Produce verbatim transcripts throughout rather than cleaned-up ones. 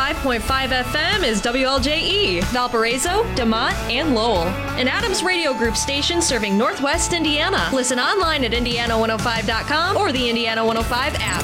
five point five F M is W L J E, Valparaiso, DeMont, and Lowell. An Adams Radio Group station serving Northwest Indiana. Listen online at indiana one oh five dot com or the Indiana one oh five app.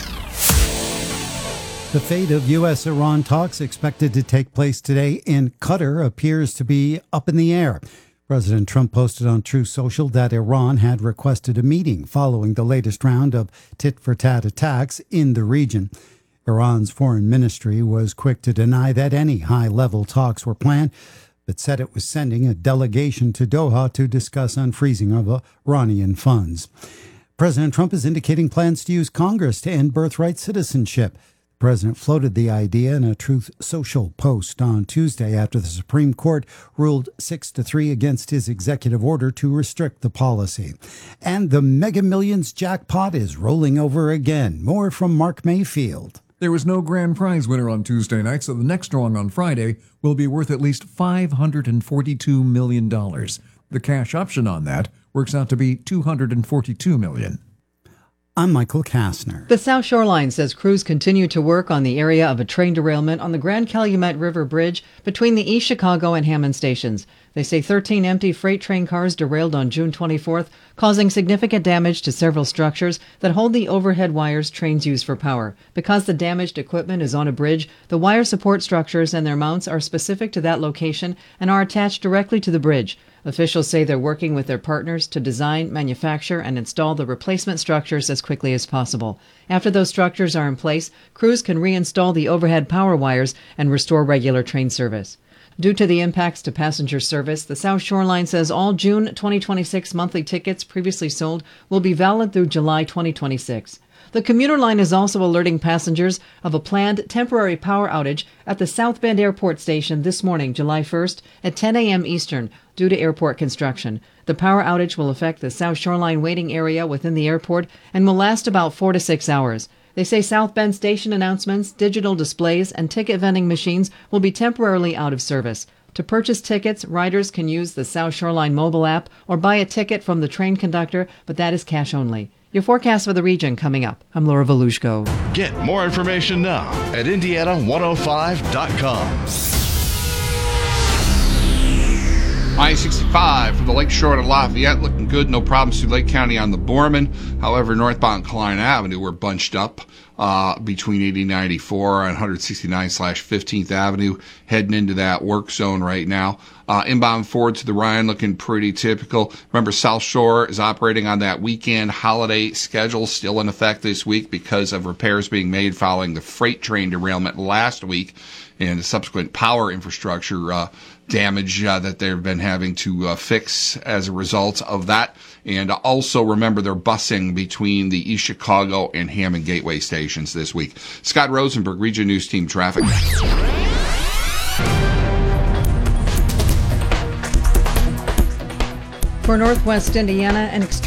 The fate of U S Iran talks expected to take place today in Qatar appears to be up in the air. President Trump posted on Truth Social that Iran had requested a meeting following the latest round of tit-for-tat attacks in the region. Iran's foreign ministry was quick to deny that any high-level talks were planned, but said it was sending a delegation to Doha to discuss unfreezing of Iranian funds. President Trump is indicating plans to use Congress to end birthright citizenship. The president floated the idea in a Truth Social post on Tuesday after the Supreme Court ruled six to three against his executive order to restrict the policy. And the Mega Millions jackpot is rolling over again. More from Mark Mayfield. There was no grand prize winner on Tuesday night, so the next drawing on Friday will be worth at least five hundred forty-two million dollars. The cash option on that works out to be two hundred forty-two million dollars. I'm Michael Kastner. The South Shoreline says crews continue to work on the area of a train derailment on the Grand Calumet River Bridge between the East Chicago and Hammond stations. They say thirteen empty freight train cars derailed on June twenty-fourth, causing significant damage to several structures that hold the overhead wires trains use for power. Because the damaged equipment is on a bridge, the wire support structures and their mounts are specific to that location and are attached directly to the bridge. Officials say they're working with their partners to design, manufacture, and install the replacement structures as quickly as possible. After those structures are in place, crews can reinstall the overhead power wires and restore regular train service. Due to the impacts to passenger service, the South Shoreline says all June twenty twenty-six monthly tickets previously sold will be valid through July twenty twenty-six. The commuter line is also alerting passengers of a planned temporary power outage at the South Bend Airport Station this morning, July first, at ten a.m. Eastern, due to airport construction. The power outage will affect the South Shoreline waiting area within the airport and will last about four to six hours. They say South Bend station announcements, digital displays, and ticket vending machines will be temporarily out of service. To purchase tickets, riders can use the South Shoreline mobile app or buy a ticket from the train conductor, but that is cash only. Your forecast for the region coming up. I'm Laura Volushko. Get more information now at indiana one oh five dot com. I sixty-five from the Lake Shore to Lafayette, looking good. No problems through Lake County on the Borman. However, northbound Klein Avenue, we're bunched up uh, between eighty ninety-four and one sixty-nine slash fifteenth Avenue, heading into that work zone right now. Uh, inbound Ford to the Rhine looking pretty typical. Remember, South Shore is operating on that weekend holiday schedule, still in effect this week because of repairs being made following the freight train derailment last week and the subsequent power infrastructure uh, damage uh, that they've been having to uh, fix as a result of that. And also remember, they're busing between the East Chicago and Hammond Gateway stations this week. Scott Rosenberg, Region News Team Traffic. For Northwest Indiana, an extreme